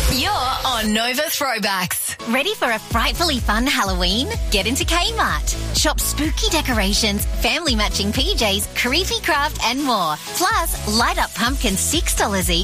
You're on Nova Throwbacks. Ready for a frightfully fun Halloween? Get into Kmart. Shop spooky decorations, family matching PJs, creepy craft and more. Plus, light up pumpkins $6 each